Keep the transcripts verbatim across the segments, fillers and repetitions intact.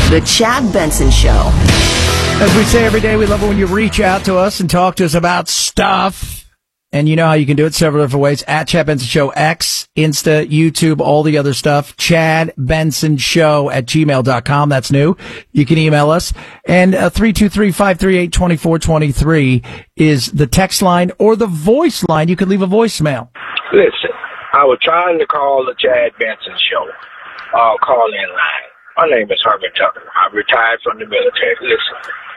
The Chad Benson Show. As we say every day, we love it when you reach out to us and talk to us about stuff. And you know how you can do it several different ways. At Chad Benson Show, X, Insta, YouTube, all the other stuff. Chad Benson Show at gmail dot com. That's new. You can email us. And uh, three two three, five three eight, two four two three is the text line or the voice line. You can leave a voicemail. Listen, I was trying to call the Chad Benson Show, uh, call-in line. My name is Herbert Tucker. I retired from the military. Listen,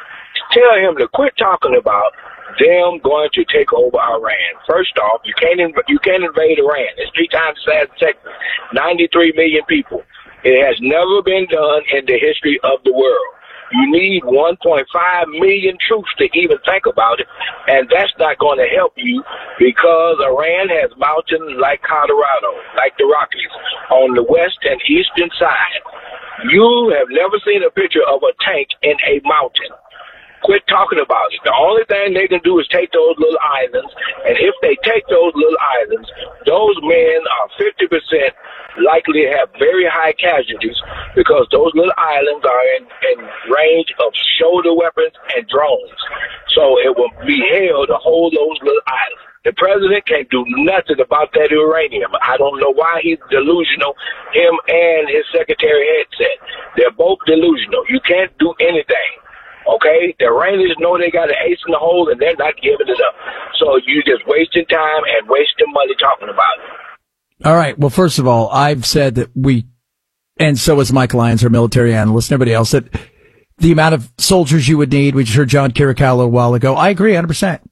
tell him to quit talking about them going to take over Iran. First off, you can't inv- you can't invade Iran. It's three times the size of Texas. ninety-three million people. It has never been done in the history of the world. You need one point five million troops to even think about it, and that's not going to help you because Iran has mountains like Colorado, like the Rockies, on the west and eastern side. You have never seen a picture of a tank in a mountain. Quit talking about it. The only thing they can do is take those little islands, and if they take those little islands, those men are fifty percent likely to have very high casualties because those little islands are in, in range of shoulder weapons and drones. So it will be hell to hold those little islands. The president can't do nothing about that uranium. I don't know why he's delusional, him and his secretary Hegseth. They're both delusional. You can't do anything. Okay? The Iranians know they got an ace in the hole, and they're not giving it up. So you're just wasting time and wasting money talking about it. All right. Well, first of all, I've said that we, and so is Mike Lyons, our military analyst, and everybody else, that the amount of soldiers you would need, we just heard John Kiricalo a while ago. I agree one hundred percent.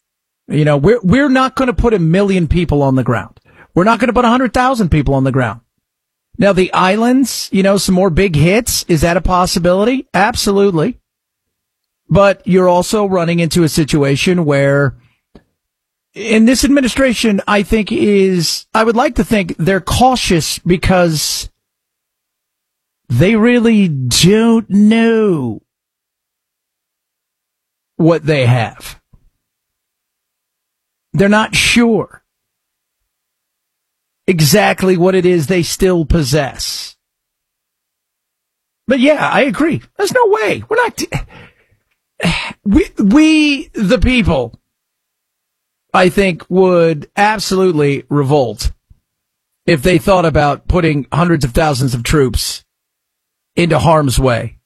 You know, we're, we're not going to put a million people on the ground. We're not going to put one hundred thousand people on the ground. Now, the islands, you know, some more big hits. Is that a possibility? Absolutely. But you're also running into a situation where, in this administration, I think is, I would like to think they're cautious because they really don't know what they have. They're not sure exactly what it is they still possess. But yeah, I agree. There's no way. We're not, we, we, the people, I think would absolutely revolt if they thought about putting hundreds of thousands of troops into harm's way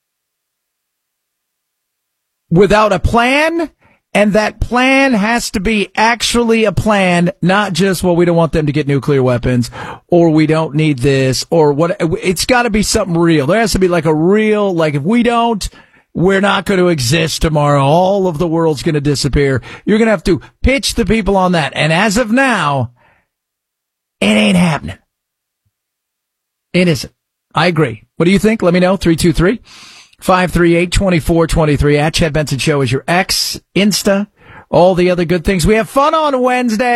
without a plan. And that plan has to be actually a plan, not just, well, we don't want them to get nuclear weapons, or we don't need this, or what. It's got to be something real. There has to be like a real, like, if we don't, we're not going to exist tomorrow. All of the world's going to disappear. You're going to have to pitch the people on that. And as of now, it ain't happening. It isn't. I agree. What do you think? Let me know. three two three, five three eight, two four two three. At Chad Benson Show is your X, Insta, all the other good things. We have fun on Wednesday.